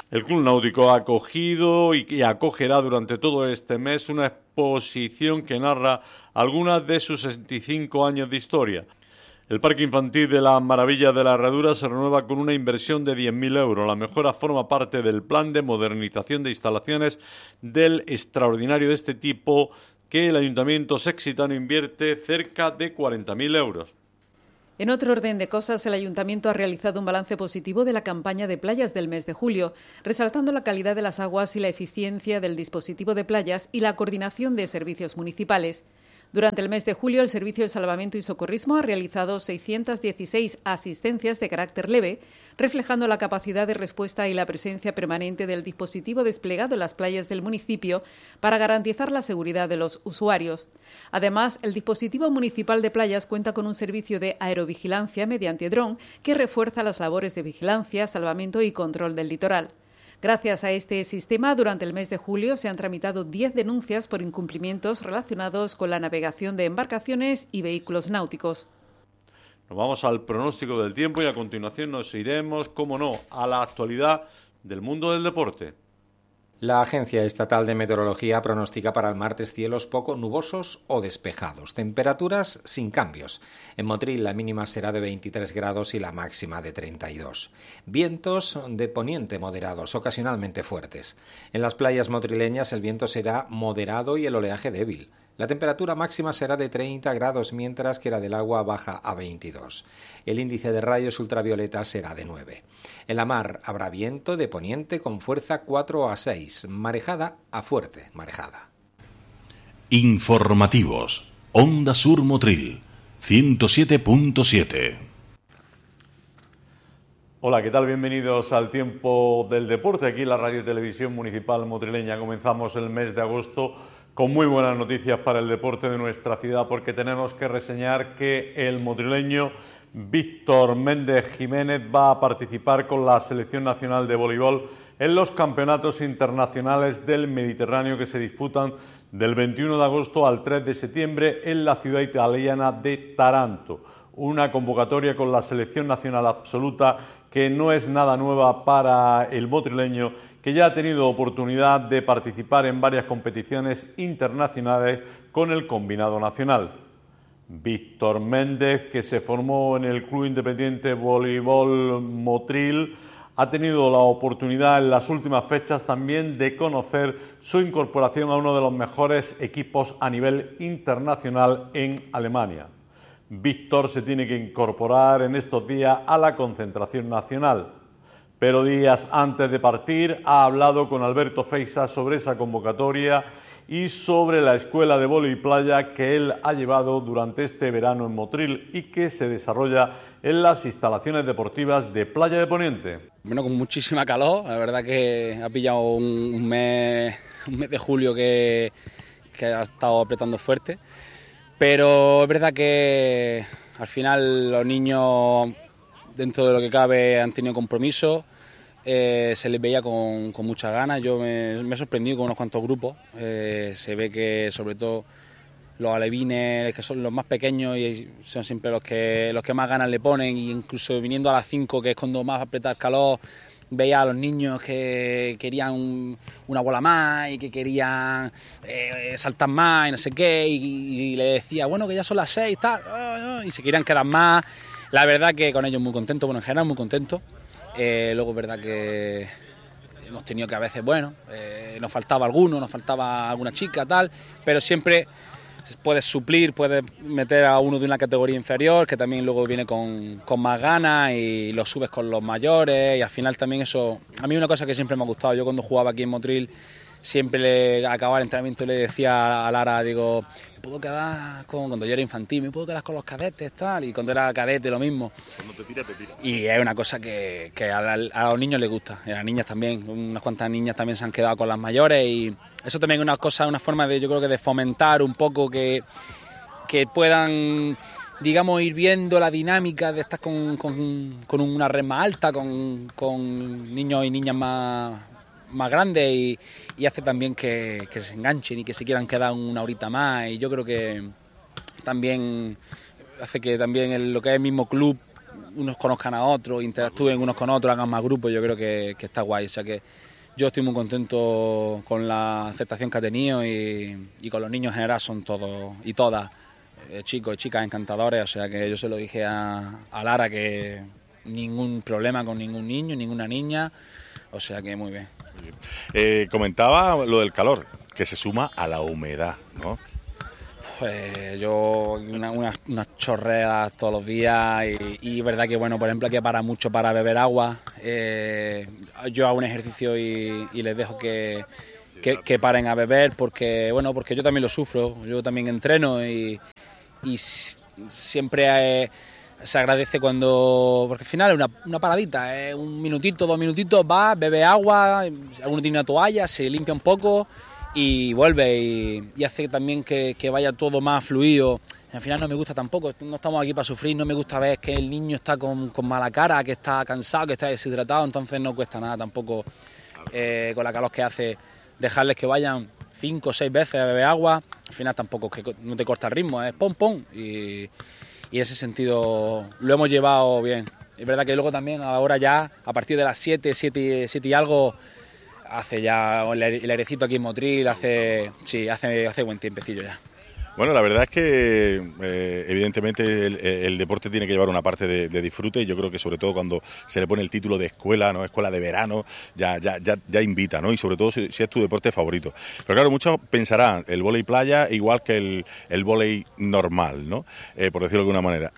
El Club Náutico ha acogido y acogerá durante todo este mes una exposición que narra algunas de sus 65 años de historia. El Parque Infantil de las Maravillas de la Herradura se renueva con una inversión de 10.000 euros. La mejora forma parte del plan de modernización de instalaciones del extraordinario de este tipo que el Ayuntamiento sextano invierte cerca de 40.000 euros. En otro orden de cosas, el Ayuntamiento ha realizado un balance positivo de la campaña de playas del mes de julio, resaltando la calidad de las aguas y la eficiencia del dispositivo de playas y la coordinación de servicios municipales. Durante el mes de julio, el Servicio de Salvamento y Socorrismo ha realizado 616 asistencias de carácter leve, reflejando la capacidad de respuesta y la presencia permanente del dispositivo desplegado en las playas del municipio para garantizar la seguridad de los usuarios. Además, el dispositivo municipal de playas cuenta con un servicio de aerovigilancia mediante dron que refuerza las labores de vigilancia, salvamento y control del litoral. Gracias a este sistema, durante el mes de julio se han tramitado 10 denuncias por incumplimientos relacionados con la navegación de embarcaciones y vehículos náuticos. Nos vamos al pronóstico del tiempo y a continuación nos iremos, como no, a la actualidad del mundo del deporte. La Agencia Estatal de Meteorología pronostica para el martes cielos poco nubosos o despejados, temperaturas sin cambios. En Motril la mínima será de 23 grados y la máxima de 32. Vientos de poniente moderados, ocasionalmente fuertes. En las playas motrileñas el viento será moderado y el oleaje débil. La temperatura máxima será de 30 grados, mientras que la del agua baja a 22. El índice de rayos ultravioleta será de 9. En la mar habrá viento de poniente con fuerza 4 a 6, marejada a fuerte marejada. Informativos. Onda Sur Motril, 107.7. Hola, ¿qué tal? Bienvenidos al Tiempo del Deporte, aquí en la Radio y Televisión Municipal Motrileña. Comenzamos el mes de agosto con muy buenas noticias para el deporte de nuestra ciudad, porque tenemos que reseñar que el motrileño Víctor Méndez Jiménez va a participar con la Selección Nacional de Voleibol en los campeonatos internacionales del Mediterráneo que se disputan del 21 de agosto al 3 de septiembre en la ciudad italiana de Taranto. Una convocatoria con la Selección Nacional absoluta que no es nada nueva para el motrileño, que ya ha tenido oportunidad de participar en varias competiciones internacionales con el combinado nacional. Víctor Méndez, que se formó en el Club Independiente Voleibol Motril, ha tenido la oportunidad en las últimas fechas también de conocer su incorporación a uno de los mejores equipos a nivel internacional en Alemania. Víctor se tiene que incorporar en estos días a la concentración nacional, pero días antes de partir ha hablado con Alberto Feixa sobre esa convocatoria y sobre la escuela de vóley playa que él ha llevado durante este verano en Motril y que se desarrolla en las instalaciones deportivas de Playa de Poniente. Bueno, con muchísima calor, la verdad que ha pillado un mes de julio que ha estado apretando fuerte, pero es verdad que al final los niños, dentro de lo que cabe, han tenido compromiso. Se les veía con muchas ganas. Yo me he sorprendido con unos cuantos grupos. Se ve que sobre todo los alevines, que son los más pequeños y son siempre los que más ganas le ponen, y incluso viniendo a las 5, que es cuando más aprieta el calor, veía a los niños que querían una bola más y que querían saltar más y no sé qué, y le decía, bueno, que ya son las 6 tal, y se querían quedar más. La verdad que con ellos muy contento, bueno, en general muy contento. Luego es verdad que hemos tenido que a veces, nos faltaba alguno, nos faltaba alguna chica, tal, pero siempre puedes suplir, puedes meter a uno de una categoría inferior que también luego viene con más ganas y lo subes con los mayores, y al final también eso, a mí una cosa que siempre me ha gustado, yo cuando jugaba aquí en Motril siempre acababa el entrenamiento y le decía a Lara, digo, me puedo quedar cuando yo era infantil, me puedo quedar con los cadetes, tal, y cuando era cadete lo mismo. Cuando te tira, te tira. Y es una cosa que a los niños les gusta, y a las niñas también, unas cuantas niñas también se han quedado con las mayores, y eso también es una forma de, yo creo que de fomentar un poco que puedan, digamos, ir viendo la dinámica de estar con una red más alta, con niños y niñas más grandes, y hace también que se enganchen y que se quieran quedar una horita más, y yo creo que también hace que también lo que es el mismo club unos conozcan a otros, interactúen unos con otros, hagan más grupos, yo creo que está guay. O sea que yo estoy muy contento con la aceptación que ha tenido y con los niños en general son todos y todas chicos y chicas encantadores. O sea que yo se lo dije a Lara que ningún problema con ningún niño, ninguna niña, o sea que muy bien. Comentaba lo del calor, que se suma a la humedad, ¿no? Pues yo unas chorreas todos los días y verdad que bueno, por ejemplo, que para mucho para beber agua. Yo hago un ejercicio y les dejo que paren a beber porque yo también lo sufro, yo también entreno y siempre se agradece porque al final es una paradita, un minutito, 2 minutitos, va, bebe agua, alguno tiene una toalla, se limpia un poco y vuelve y hace también que vaya todo más fluido. Al final no me gusta tampoco, no estamos aquí para sufrir, no me gusta ver que el niño está con mala cara, que está cansado, que está deshidratado, entonces no cuesta nada tampoco con la calor que hace dejarles que vayan 5 o 6 veces a beber agua. Al final tampoco es que no te corta el ritmo, es pom pom y en ese sentido lo hemos llevado bien. Es verdad que luego también ahora ya a partir de las 7 y algo hace ya el airecito aquí en Motril, hace buen tiempecillo ya. Bueno, la verdad es que evidentemente el deporte tiene que llevar una parte de disfrute y yo creo que sobre todo cuando se le pone el título de escuela, ¿no? Escuela de verano, ya invita, ¿no? Y sobre todo si es tu deporte favorito. Pero claro, muchos pensarán el vóley playa igual que el vóley normal, ¿no? Por decirlo de alguna manera.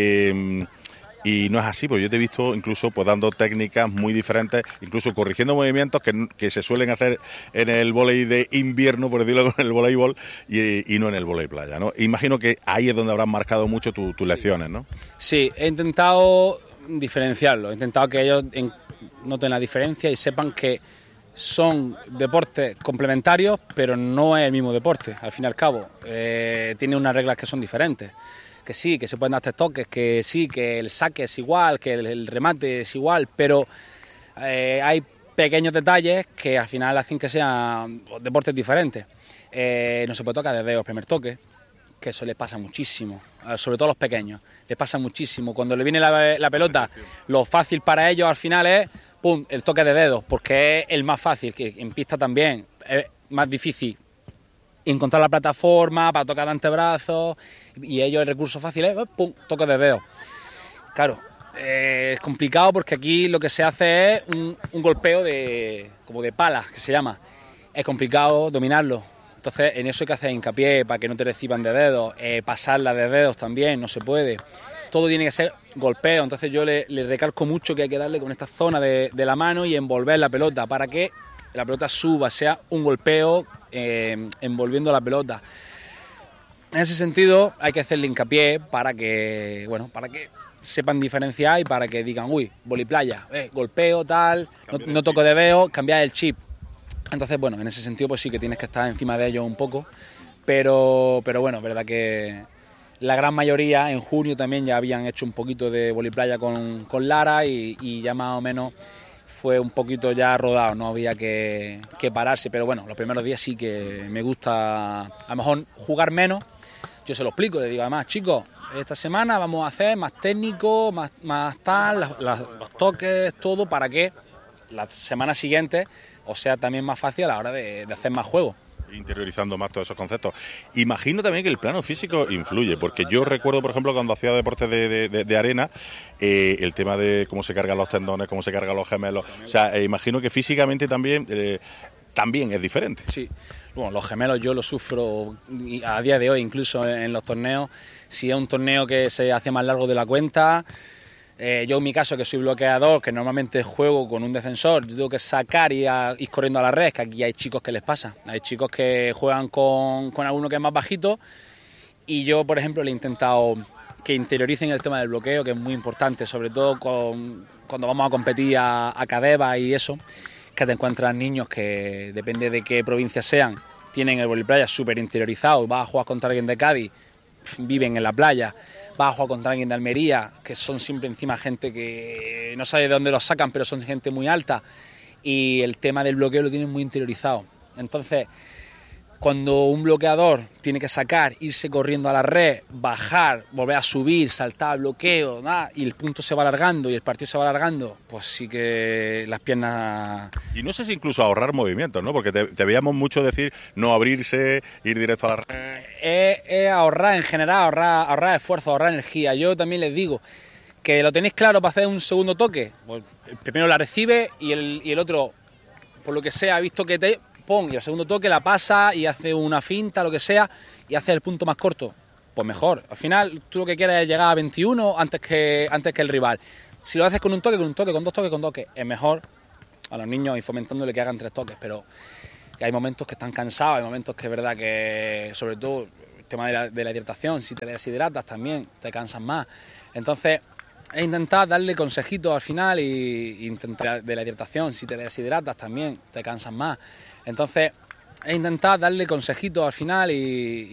Y no es así, porque yo te he visto incluso pues dando técnicas muy diferentes, incluso corrigiendo movimientos que se suelen hacer en el vóley de invierno, por decirlo con el voleibol, y no en el vóley playa, ¿no? Imagino que ahí es donde habrán marcado mucho tus lecciones, ¿no? Sí, he intentado diferenciarlo, he intentado que ellos noten la diferencia y sepan que son deportes complementarios, pero no es el mismo deporte, al fin y al cabo. Tiene unas reglas que son diferentes. Que sí, que se pueden dar 3 toques, que sí, que el saque es igual, que el remate es igual, pero hay pequeños detalles que al final hacen que sean deportes diferentes. No se puede tocar de dedos el primer toque, que eso les pasa muchísimo, sobre todo a los pequeños, les pasa muchísimo. Cuando le viene la pelota, lo fácil para ellos al final es pum, el toque de dedos, porque es el más fácil, que en pista también es más difícil encontrar la plataforma para tocar antebrazos y ellos el recurso fácil es pum, toque de dedo. Claro, es complicado porque aquí lo que se hace es un golpeo como de pala, que se llama. Es complicado dominarlo. Entonces en eso hay que hacer hincapié para que no te reciban de dedos, pasarla de dedos también, no se puede. Todo tiene que ser golpeo, entonces yo le recalco mucho que hay que darle con esta zona de la mano y envolver la pelota para que la pelota suba, sea un golpeo envolviendo la pelota. En ese sentido hay que hacerle hincapié para que sepan diferenciar y para que digan, uy, voliplaya, golpeo, tal, no toco de dedo, cambiar el chip. Entonces, bueno, en ese sentido pues sí que tienes que estar encima de ellos un poco, pero bueno, es verdad que la gran mayoría en junio también ya habían hecho un poquito de voliplaya con Lara y ya más o menos fue un poquito ya rodado, no había que pararse, pero bueno, los primeros días sí que me gusta a lo mejor jugar menos. Yo se lo explico, le digo además, chicos, esta semana vamos a hacer más técnico, más tal, los toques, todo, para que la semana siguiente os sea también más fácil a la hora de hacer más juegos. Interiorizando más todos esos conceptos. Imagino también que el plano físico influye, porque yo recuerdo, por ejemplo, cuando hacía deportes de arena, el tema de cómo se cargan los tendones, cómo se cargan los gemelos, o sea, imagino que físicamente también es diferente. Sí, bueno, los gemelos yo los sufro a día de hoy, incluso en los torneos. Si es un torneo que se hace más largo de la cuenta, yo en mi caso, que soy bloqueador, que normalmente juego con un defensor, yo tengo que sacar y ir corriendo a la red, que aquí hay chicos que les pasa. Hay chicos que juegan con alguno que es más bajito y yo, por ejemplo, le he intentado que interioricen el tema del bloqueo, que es muy importante, sobre todo cuando vamos a competir a Cadeva y eso, que te encuentras niños que, depende de qué provincia sean, tienen el voliplaya súper interiorizado. Vas a jugar contra alguien de Cádiz, viven en la playa. Vas a jugar contra alguien de Almería, que son siempre encima gente que no sabe de dónde los sacan, pero son gente muy alta, y el tema del bloqueo lo tienen muy interiorizado. Entonces, cuando un bloqueador tiene que sacar, irse corriendo a la red, bajar, volver a subir, saltar, bloqueo, nada, y el punto se va alargando y el partido se va alargando, pues sí que las piernas... Y no sé si incluso ahorrar movimientos, ¿no? Porque te veíamos mucho decir no abrirse, ir directo a la red. Es ahorrar en general, ahorrar esfuerzo, ahorrar energía. Yo también les digo que lo tenéis claro para hacer un segundo toque, pues el primero la recibe y el otro, por lo que sea, ha visto que te... pon, y el segundo toque la pasa y hace una finta, lo que sea, y hace el punto más corto, pues mejor. Al final tú lo que quieres es llegar a 21 antes que el rival. Si lo haces con un toque, con dos toques, es mejor a los niños y fomentándole que hagan 3 toques, pero que hay momentos que están cansados, hay momentos que es verdad que, sobre todo el tema de la hidratación, si te deshidratas también te cansas más. Entonces es intentar darle consejitos al final y intentar de la hidratación, si te deshidratas también te cansas más. Entonces, es intentar darle consejitos al final y